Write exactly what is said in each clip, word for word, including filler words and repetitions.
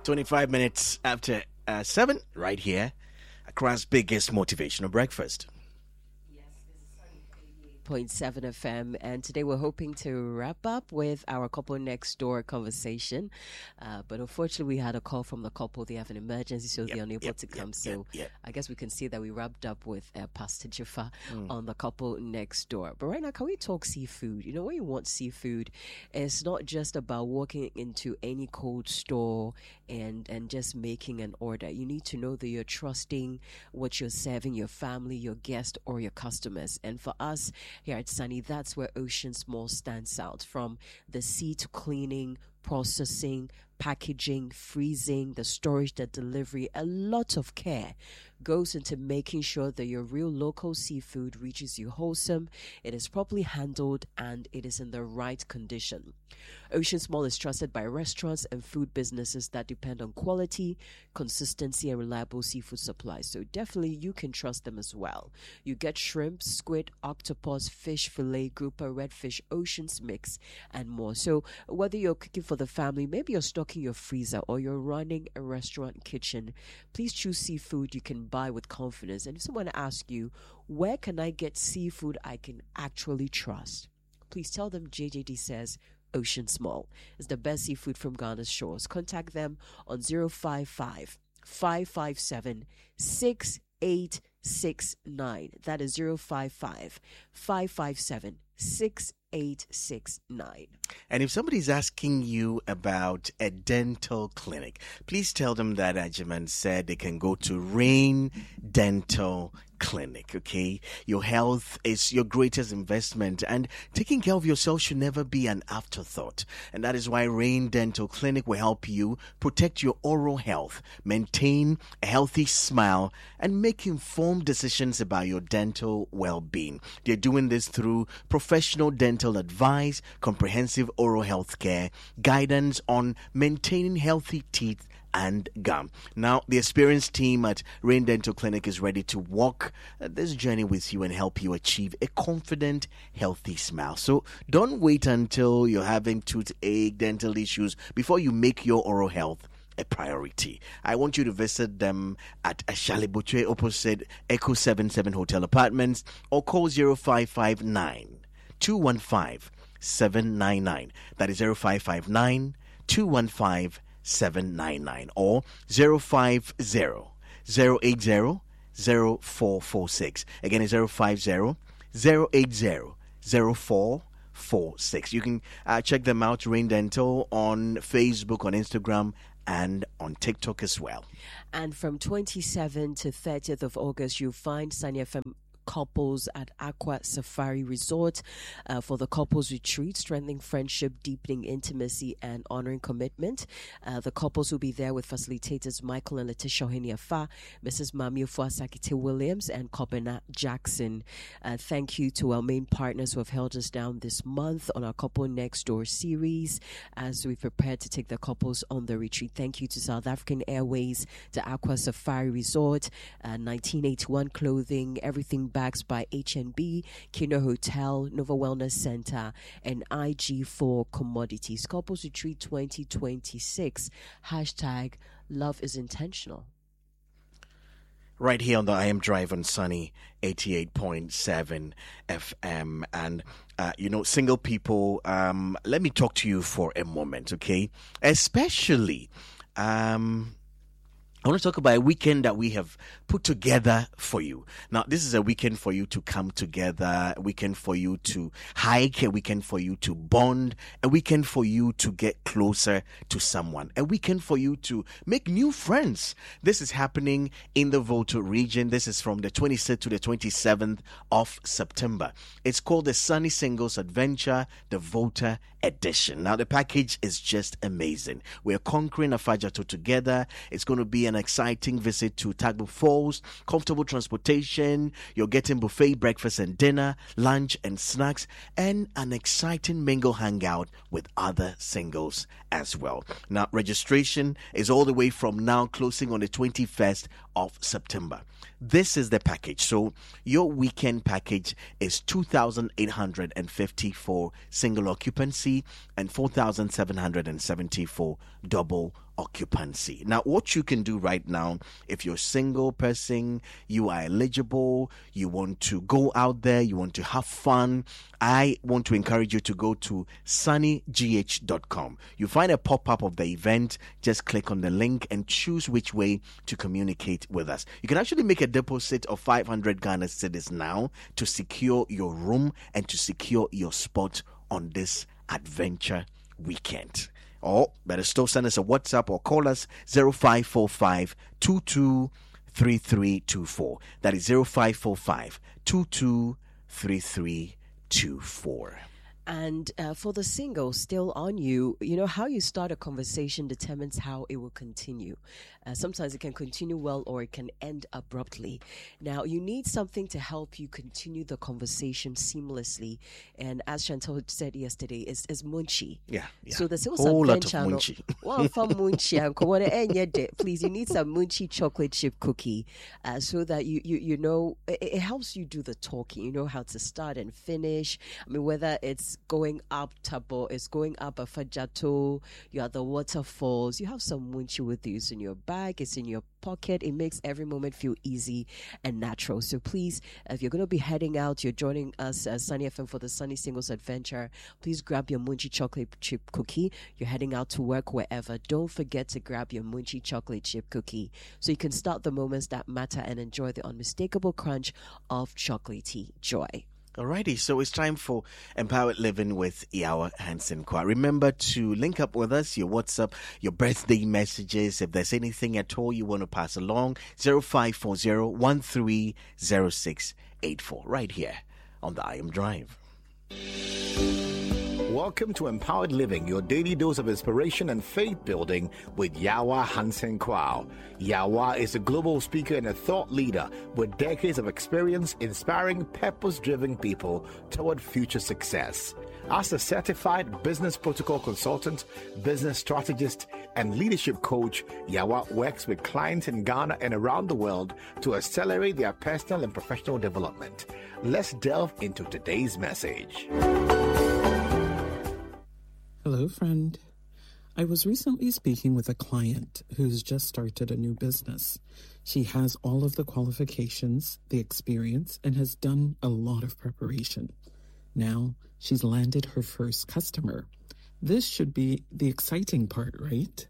twenty-five minutes after uh, seven, right here, across biggest motivational breakfast. Point seven F M, and today we're hoping to wrap up with our couple next door conversation. Uh, but unfortunately, we had a call from the couple. They have an emergency, so Yep, they're unable yep, to yep, come. yep, So yep. I guess we can see that we wrapped up with uh, Pastor Jaffa Mm. on the couple next door. But right now, can we talk seafood? You know, when you want seafood, it's not just about walking into any cold store and and just making an order. You need to know that you're trusting what you're serving your family, your guest, or your customers. And for us here at Sunny, that's where Ocean Small stands out. From the sea to cleaning, processing, packaging, freezing, the storage, the delivery, a lot of care goes into making sure that your real local seafood reaches you wholesome, it is properly handled, and it is in the right condition. Ocean Small is trusted by restaurants and food businesses that depend on quality, consistency, and reliable seafood supplies. So definitely you can trust them as well. You get shrimp, squid, octopus, fish fillet, grouper, redfish, oceans mix, and more. So whether you're cooking for the family, maybe you're stocking your freezer, or you're running a restaurant kitchen, please choose seafood you can buy with confidence. And if someone asks you, where can I get seafood I can actually trust? Please tell them J J D says Ocean Small is the best seafood from Ghana's shores. Contact them on zero five five, five five seven, six eight six nine. That is zero five five, five five seven, six eight six nine. And if somebody's asking you about a dental clinic, please tell them that Ajiman said they can go to Rain Dental Clinic, okay? Your health is your greatest investment, and taking care of yourself should never be an afterthought. And that is why Rain Dental Clinic will help you protect your oral health, maintain a healthy smile, and make informed decisions about your dental well-being. They're doing this through professional dental advice, comprehensive oral health care, guidance on maintaining healthy teeth and gum. Now, the experienced team at Rain Dental Clinic is ready to walk uh, this journey with you and help you achieve a confident, healthy smile. So don't wait until you're having toothache, dental issues before you make your oral health a priority. I want you to visit them at Ashale Butwe opposite Echo seventy-seven Hotel Apartments, or call zero five five nine, two one five, seven nine nine. That is zero five five nine, two one five, seven nine nine, or zero five zero, zero eight zero, zero four four six. Again, it's zero five zero, zero eight zero, zero four four six. You can uh, check them out, Rain Dental, on Facebook, on Instagram, and on TikTok as well. And from twenty-seventh to thirtieth of August, you'll find Sunny F M couples at Aqua Safari Resort uh, for the couples retreat, strengthening friendship, deepening intimacy, and honoring commitment. Uh, the couples will be there with facilitators Michael and Letitia Oheniafa, Missus Mami Fuasakite Williams, and Kobena Jackson. Uh, thank you to our main partners who have held us down this month on our Couple Next Door series as we prepare to take the couples on the retreat. Thank you to South African Airways, to Aqua Safari Resort, uh, nineteen eighty-one Clothing, Everything Bags by H and B, Kino Hotel, Nova Wellness Center, and I G four Commodities. Couples Retreat twenty twenty-six. Hashtag love is intentional. Right here on the I Am Drive on Sunny eighty-eight point seven F M. And, uh, you know, single people, um, let me talk to you for a moment, okay? Especially, um... I want to talk about a weekend that we have put together for you. Now, this is a weekend for you to come together, a weekend for you to hike, a weekend for you to bond, a weekend for you to get closer to someone, a weekend for you to make new friends. This is happening in the Volta region. This is from the twenty-sixth to the twenty-seventh of September. It's called the Sunny Singles Adventure, the Volta Edition. Now, the package is just amazing. We're conquering Afajato together. It's going to be an exciting visit to Tagbo Falls, comfortable transportation, you're getting buffet breakfast and dinner, lunch and snacks, and an exciting mingle hangout with other singles as well. Now, registration is all the way from now, closing on the twenty-first of September. This is the package. So your weekend package is two thousand eight hundred fifty for single occupancy and four thousand seven hundred seventy for double occupancy. Now, what you can do right now, if you're a single person, you are eligible, you want to go out there, you want to have fun, I want to encourage you to go to sunny g h dot com. You find a pop-up of the event, just click on the link and choose which way to communicate with us. You can actually make a deposit of five hundred Ghana cedis now to secure your room and to secure your spot on this adventure weekend. Or better still, send us a WhatsApp or call us zero five four five two two three three two four. That is zero five four five two two three three two four. And uh, for the single, still on you, you know, how you start a conversation determines how it will continue. Uh, sometimes it can continue well or it can end abruptly. Now, you need something to help you continue the conversation seamlessly. And as Chantal said yesterday, is is munchie. Yeah, yeah. So the sales Whole lot of adventure, munchie. One for munchie. I'm going to end your day. Please, you need some munchie chocolate chip cookie, uh, so that you you you know it, it helps you do the talking. You know how to start and finish. I mean, whether it's going up Tabo, it's going up a Fajato, you are the waterfalls, you have some munchie with you. It's in your bag, it's in your pocket. It makes every moment feel easy and natural. So please, if you're going to be heading out, you're joining us at Sunny F M for the Sunny Singles Adventure, please grab your munchie chocolate chip cookie. You're heading out to work, wherever. Don't forget to grab your munchie chocolate chip cookie so you can start the moments that matter and enjoy the unmistakable crunch of chocolatey joy. Alrighty, so it's time for Empowered Living with Yawa Hansen Kwa. Remember to link up with us, your WhatsApp, your birthday messages. If there's anything at all you want to pass along, zero five four zero one three zero six eight four, right here on the I Am Drive. Welcome to Empowered Living, your daily dose of inspiration and faith building with Yawa Hansen Kwao. Yawa is a global speaker and a thought leader with decades of experience inspiring purpose-driven people toward future success. As a certified business protocol consultant, business strategist, and leadership coach, Yawa works with clients in Ghana and around the world to accelerate their personal and professional development. Let's delve into today's message. Hello, friend. I was recently speaking with a client who's just started a new business. She has all of the qualifications, the experience, and has done a lot of preparation. Now, she's landed her first customer. This should be the exciting part, right?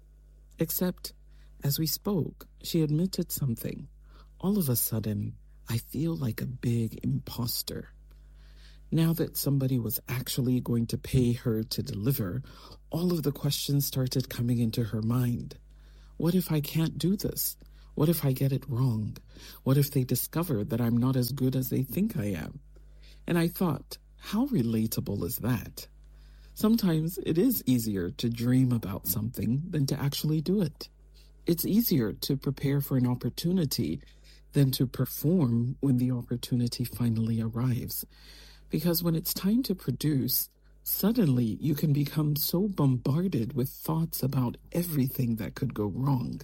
Except, as we spoke, she admitted something. All of a sudden, I feel like a big imposter. Now that somebody was actually going to pay her to deliver, all of the questions started coming into her mind. What if I can't do this? What if I get it wrong? What if they discover that I'm not as good as they think I am? And I thought, how relatable is that? Sometimes it is easier to dream about something than to actually do it. It's easier to prepare for an opportunity than to perform when the opportunity finally arrives. Because when it's time to produce, suddenly you can become so bombarded with thoughts about everything that could go wrong.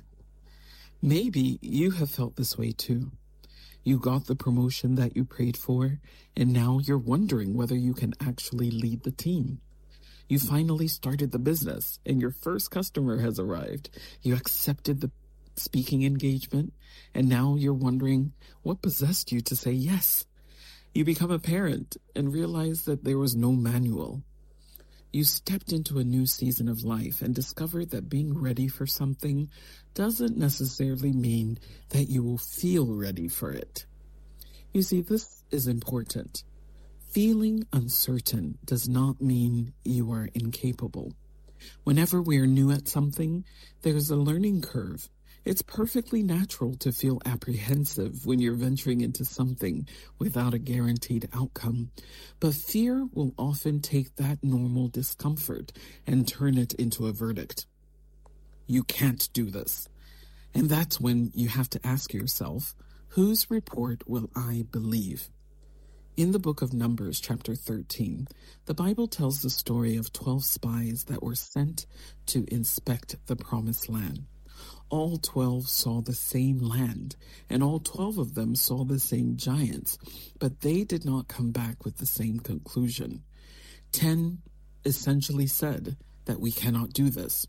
Maybe you have felt this way too. You got the promotion that you prayed for, and now you're wondering whether you can actually lead the team. You finally started the business, and your first customer has arrived. You accepted the speaking engagement, and now you're wondering what possessed you to say yes. You become a parent and realize that there was no manual. You stepped into a new season of life and discovered that being ready for something doesn't necessarily mean that you will feel ready for it. You see, this is important. Feeling uncertain does not mean you are incapable. Whenever we are new at something, there's a learning curve. It's perfectly natural to feel apprehensive when you're venturing into something without a guaranteed outcome, but fear will often take that normal discomfort and turn it into a verdict. You can't do this. And that's when you have to ask yourself, whose report will I believe? In the book of Numbers, chapter thirteen, the Bible tells the story of twelve spies that were sent to inspect the promised land. All twelve saw the same land, and all twelve of them saw the same giants, but they did not come back with the same conclusion. Ten essentially said that we cannot do this.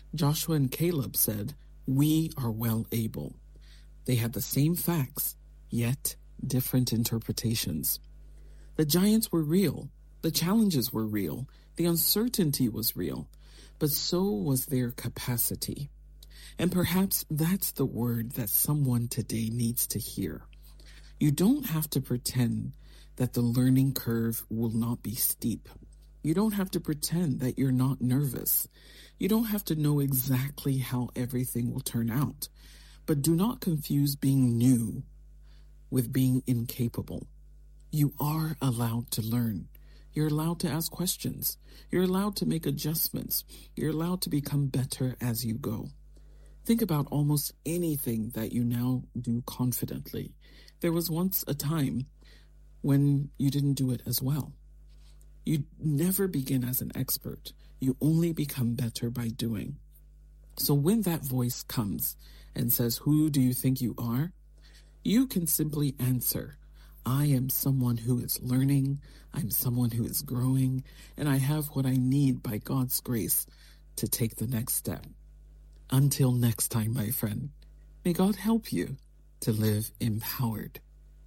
Joshua and Caleb said, "We are well able." They had the same facts, yet different interpretations. The giants were real. The challenges were real. The uncertainty was real. But so was their capacity. And perhaps that's the word that someone today needs to hear. You don't have to pretend that the learning curve will not be steep. You don't have to pretend that you're not nervous. You don't have to know exactly how everything will turn out. But do not confuse being new with being incapable. You are allowed to learn. You're allowed to ask questions. You're allowed to make adjustments. You're allowed to become better as you go. Think about almost anything that you now do confidently. There was once a time when you didn't do it as well. You never begin as an expert. You only become better by doing. So when that voice comes and says, "Who do you think you are?" you can simply answer, "I am someone who is learning, I'm someone who is growing, and I have what I need by God's grace to take the next step." Until next time, my friend, may God help you to live empowered.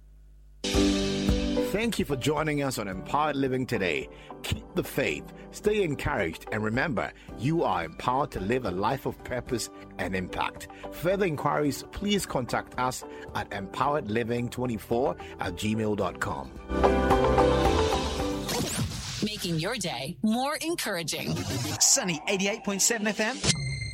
Thank you for joining us on Empowered Living today. Keep the faith, stay encouraged, and remember, you are empowered to live a life of purpose and impact. Further inquiries, please contact us at empowered living twenty-four at gmail dot com. Making your day more encouraging. Sunny eighty-eight point seven F M.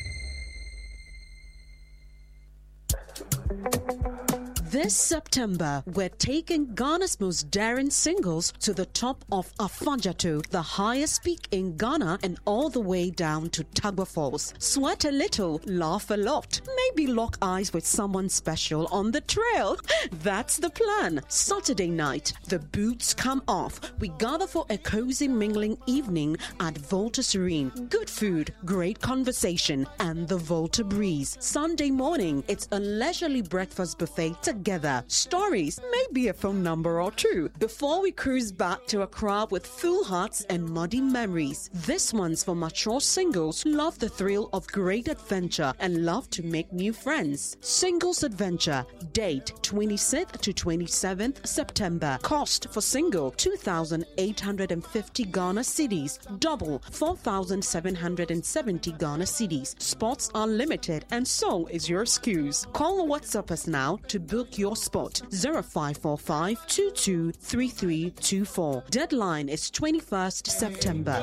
This September, we're taking Ghana's most daring singles to the top of Afanjato, the highest peak in Ghana, and all the way down to Tagba Falls. Sweat a little, laugh a lot, maybe lock eyes with someone special on the trail. That's the plan. Saturday night, the boots come off. We gather for a cozy mingling evening at Volta Serene. Good food, great conversation, and the Volta breeze. Sunday morning, it's a leisurely breakfast buffet together. Stories, maybe a phone number or two, before we cruise back to Accra with full hearts and muddy memories. This one's for mature singles who love the thrill of great adventure and love to make new friends. Singles Adventure, date twenty-sixth to twenty-seventh September. Cost for single two thousand eight hundred fifty Ghana cedis, double four thousand seven hundred seventy Ghana cedis. Spots are limited and so is your excuse. Call or WhatsApp us now to book your spot. zero five four five two two three three two four. Deadline is twenty-first September.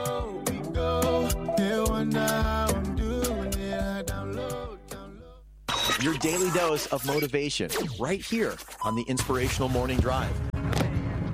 Your daily dose of motivation right here on the Inspirational Morning Drive.